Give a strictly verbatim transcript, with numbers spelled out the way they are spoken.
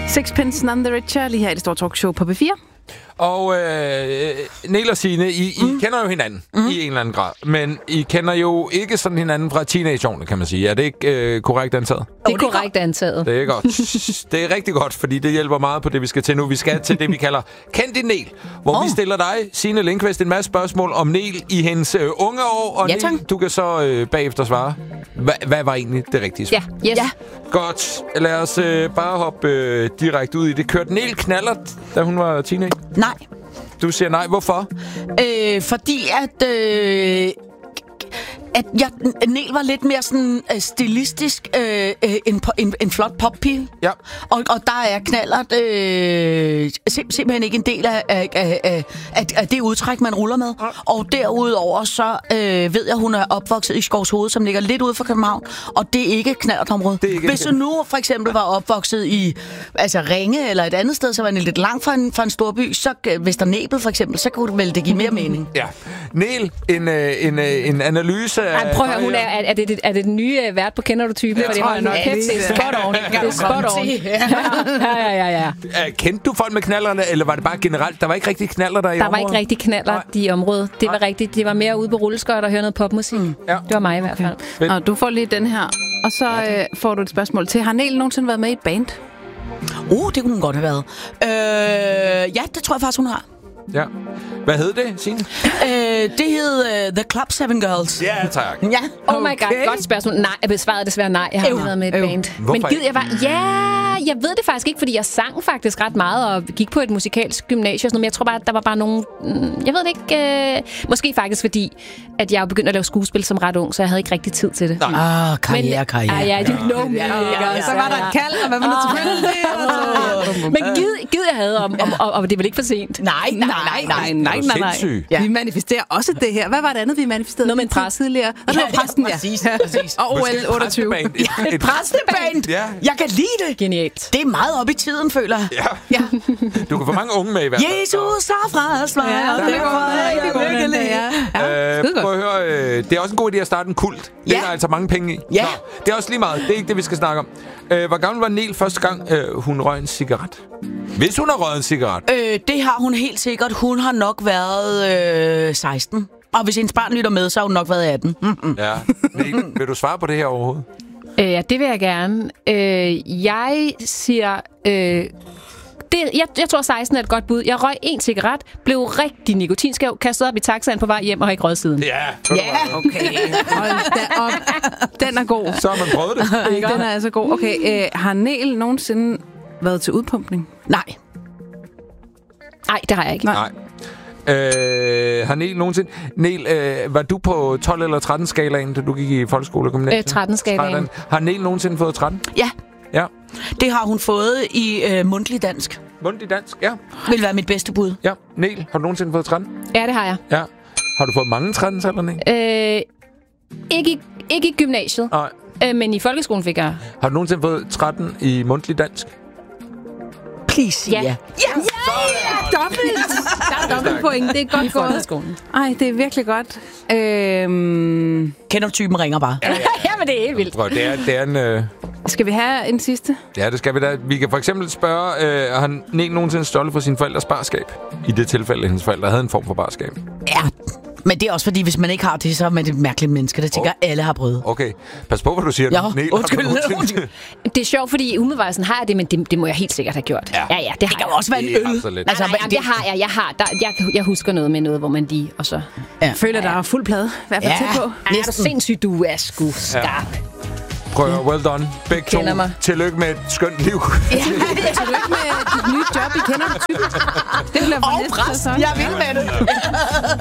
Sixpence None the Richer, lige her i det store talkshow på B fire. Og øh, Niel og Signe, I, I mm. kender jo hinanden mm. i en eller anden grad. Men I kender jo ikke sådan hinanden fra teenageårene, kan man sige. Er det ikke øh, korrekt antaget? Det er korrekt antaget. Det er godt. Det er rigtig godt, fordi det hjælper meget på det, vi skal til nu. Vi skal til det, vi kalder Kend din Niel, hvor oh. vi stiller dig, Signe Lindqvist, en masse spørgsmål om Niel i hendes øh, unge år. Og ja, Niel, du kan så øh, bagefter svare. Hva, hvad var egentlig det rigtige svar? Ja, yes. ja. Godt. Lad os øh, bare hoppe øh, direkte ud i det. Kørte Niel knallert, da hun var teenager? Nej. Du siger nej. Hvorfor? Øh, fordi at... Øh at jeg, Niel var lidt mere sådan uh, stilistisk uh, uh, en, en, en flot poppige. Ja. Og, og der er knallert uh, sim, simpelthen ikke en del af, af, af, af, af det udtræk, man ruller med. Ja. Og derudover så uh, ved jeg, hun er opvokset i Skovshoved, som ligger lidt ude for København. Og det er ikke et knallertområde. Hvis hun nu for eksempel var opvokset i altså Ringe eller et andet sted, så var det lidt langt fra en, fra en stor by, så Vesternæbel for eksempel, så kunne det vel det give mere mening. Ja. Niel, en, en, en analyse. Ej, prøv at høre, hun er, er, det, er det den nye vært på Kender du typen? Jeg tror, jeg nok kæft, det er spot on. Det er spot on. Ja, ja, ja, ja. Kendte du folk med knallerne, eller var det bare generelt? Der var ikke rigtig knaller der i Der området? var ikke rigtig knaller i området. Det var rigtigt. Det var mere ude på rulleskøjt og høre noget popmusik. Mm. Ja. Det var mig i hvert fald. Okay. Og du får lige den her. Og så øh, får du et spørgsmål til. Har Niel nogensinde været med i et band? Uh, det kunne hun godt have været. Øh, ja, det tror jeg faktisk, hun har. Ja. Hvad hed det, Signe? Øh, det hed uh, The Club Seven Girls. Ja, tak. Ja. Oh my god, godt spørgsmål. Nej, jeg besvarede desværre nej. Jeg har ikke været med et Ew. band. Hvorfor Men gid jeg var... Ja, jeg ved det faktisk ikke, fordi jeg sang faktisk ret meget og gik på et musikalsk gymnasie og sådan noget, men jeg tror bare, at der var bare nogen... Jeg ved det ikke... Øh, måske faktisk fordi, at jeg begyndte at lave skuespil som ret ung, så jeg havde ikke rigtig tid til det. Ah, karriere, karriere. Ah, ja, you know me. Ja, ja, ja. Så var der et kald, og hvad var det selvfølgelig? Men gid, gid jeg havde, om, om, og, og det er vel ikke for sent. Nej, nej, nej, nej, nej, nej, nej. Ja. Vi manifesterer også det her. Hvad var det andet, vi manifesterede? Noget med en præst tidligere. Og det var præsten, ja. Præcis, præcis. Og O L otteogtyve. Et, et præsteband. Ja. Jeg kan lide det. Genialt. Det er meget op i tiden, føler jeg. Ja. Ja. Du kan få mange unge med i hvert fald. Jesus har frelst mig. Ja, det går virkelig. Prøv at høre. Øh, det er også en god idé at starte en kult. Det er altså mange penge i. Ja. Nå, det er også lige meget. Det er ikke det, vi skal snakke om. Øh, hvor gammel var Niel første gang, øh, hun røg en cigaret? Hvis hun har røget en cigaret? Øh, det har hun helt sikkert. Hun har nok været øh, seksten. Og hvis hendes barn lytter med, så har hun nok været atten. Mm-hmm. Ja. Niel, vil du svare på det her overhovedet? Øh, ja, det vil jeg gerne. Øh, jeg siger... Øh, det, jeg, jeg tror, seksten er et godt bud. Jeg røg en cigaret, blev rigtig nikotinskæv, kastet op i taxaen på vej hjem og har ikke røget siden. Ja, ja. Okay. Hold da op. Den er god. Så har man prøvet det. Den er altså god. Okay, øh, har Niel nogensinde været til udpumpning? Nej. Nej, det har jeg ikke. Nej. Øh, har Niel nogensinde... Niel, øh, var du på tolv eller tretten skalaen, da du gik i folkeskole og gymnasiet? Øh, tretten skalaen. Har Niel nogensinde fået tretten? Ja. Ja. Det har hun fået i øh, mundtlig dansk. Mundtlig dansk, ja. Vil være mit bedste bud. Ja. Niel, har du nogensinde fået tretten? Ja, det har jeg. Ja. Har du fået mange tretten eller Niel? Øh, ikke, i, ikke i gymnasiet. Nej. Øh, men i folkeskolen fik jeg. Har du nogensinde fået tretten i mundtlig dansk? Please, ja. Ja. Ja, ja, ja. Dobbelt. Der er dobbelt point. Det er godt for folkeskolen. Ej, det er virkelig godt. Øhm... Kender du typen, ringer bare. Ja, ja, ja. Ja, men det er helt vildt. Prøv, det er, det er en... Øh... Skal vi have en sidste? Ja, det skal vi da. Vi kan for eksempel spørge, øh, har Niel nogensinde stjålet for sine forældres barskab? I det tilfælde, at hendes forældre havde en form for barskab. Ja, men det er også fordi, hvis man ikke har det, så er man et mærkeligt menneske, der tænker, at alle har brød. Okay, pas på, hvad du siger. Ja, Niel, undskyld, undskyld. Det er sjovt, fordi umiddelbart sådan har jeg det, men det, det må jeg helt sikkert have gjort. Ja, ja, ja det, det kan jo også være en øl. Altså, altså, nej, nej, det har jeg. Jeg har. Der, jeg, jeg husker noget med noget, hvor man lige og så. Ja. Føler der er fuld plade. I hvert fald ja. tæt på. Ej, er du sindssygt, du er sgu skarp. Ja. Prøv at well done. Begge to. Mig. Tillykke med et skønt liv. Ja, tillykke med dit nye job. I kender typen. Det bliver for og præst. Jeg vil med det.